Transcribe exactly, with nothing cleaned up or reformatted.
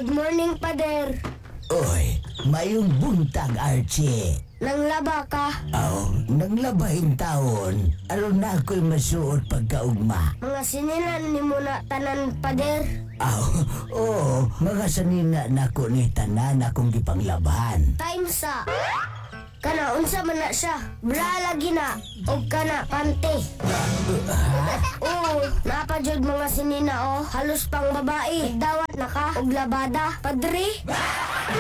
Good morning, pader. Oy, mayong buntag, Archie. Nanglaba ka. Aw, nang labahing taon, aron na ako'y masuot pagkaugma. Mga sinilan ni mo na tanan, pader. Aw, oo, mga sanina na ko ni tanan akong gipanglaban. Time sa. Kana, unsa man na siya. Bra lagi na. O kana, pante. Oo, napadyod mga sinina, oh. Halos pang babae. Dawat na ka. Og labada. Padre.